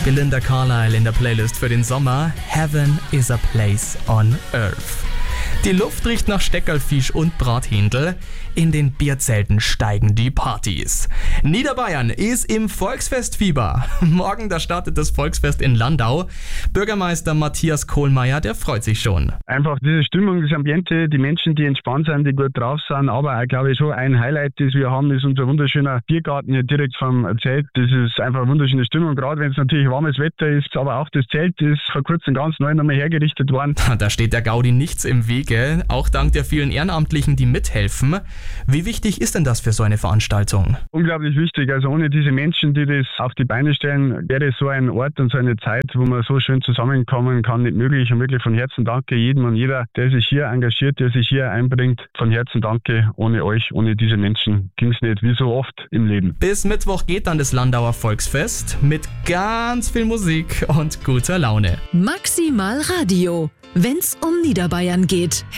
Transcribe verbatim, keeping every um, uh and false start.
Belinda Carlisle in der Playlist für den Sommer. Heaven is a place on earth. Die Luft riecht nach Steckerlfisch und Brathändel. In den Bierzelten steigen die Partys. Niederbayern ist im Volksfestfieber. Morgen, da startet das Volksfest in Landau. Bürgermeister Matthias Kohlmeier, der freut sich schon. Einfach diese Stimmung, das Ambiente, die Menschen, die entspannt sind, die gut drauf sind. Aber auch, glaube ich, schon ein Highlight, das wir haben, ist unser wunderschöner Biergarten hier direkt vom Zelt. Das ist einfach eine wunderschöne Stimmung, gerade wenn es natürlich warmes Wetter ist. Aber auch das Zelt ist vor kurzem ganz neu nochmal hergerichtet worden. Da steht der Gaudi nichts im Wege, auch dank der vielen Ehrenamtlichen, die mithelfen. Wie wichtig ist denn das für so eine Veranstaltung? Unglaublich wichtig. Also ohne diese Menschen, die das auf die Beine stellen, wäre so ein Ort und so eine Zeit, wo man so schön zusammenkommen kann, nicht möglich. Und wirklich von Herzen danke jedem und jeder, der sich hier engagiert, der sich hier einbringt. Von Herzen danke. Ohne euch, ohne diese Menschen ging es nicht, wie so oft im Leben. Bis Mittwoch geht dann das Landauer Volksfest mit ganz viel Musik und guter Laune. Maximal Radio, wenn's um Niederbayern geht.